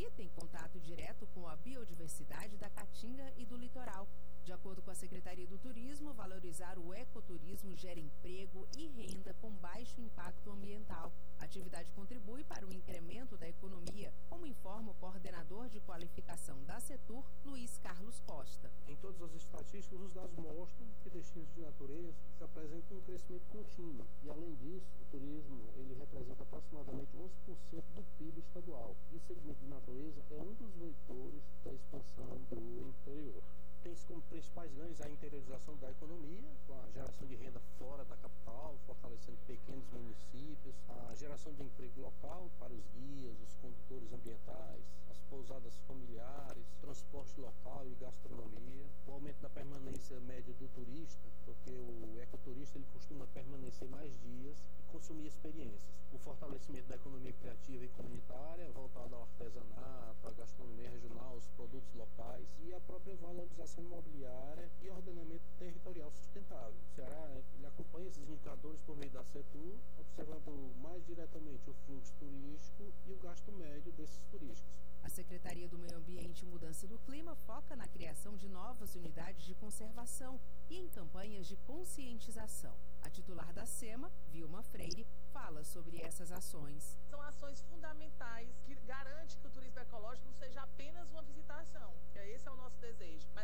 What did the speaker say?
e tem contato direto com a biodiversidade da Caatinga e do litoral. De acordo com a Secretaria do Turismo, valorizar o ecoturismo gera emprego e renda com baixo impacto ambiental. A atividade contribui para o incremento da economia, como informa o coordenador de qualificação da Setur, Luiz Carlos Costa. Em todas as estatísticas, os dados mostram que destinos de natureza apresentam um crescimento contínuo. E, além disso, o turismo ele representa aproximadamente 11% do PIB estadual. E o segmento de natureza é um dos vetores da expansão do interior. Tem-se como principais ganhos a interiorização da economia, com a geração de renda fora da capital, fortalecendo pequenos municípios, a geração de emprego local para os guias, os condutores ambientais, as pousadas familiares, transporte local e gastronomia, o aumento da permanência média do turista, porque o ecoturista ele costuma permanecer mais dias e consumir experiências. O fortalecimento da economia criativa e comunitária, voltada ao artesanato, à gastronomia regional, aos produtos locais e a própria valorização imobiliária e ordenamento territorial sustentável. O Ceará ele acompanha esses indicadores por meio da Setur, observando mais diretamente o fluxo turístico e o gasto médio desses turísticos. A Secretaria do Meio Ambiente e Mudança do Clima foca na criação de novas unidades de conservação e em campanhas de conscientização. A titular da SEMA, Vilma Freire, fala sobre essas ações. São ações fundamentais que garantem que o turismo ecológico não seja apenas uma visitação, que esse é o nosso desejo,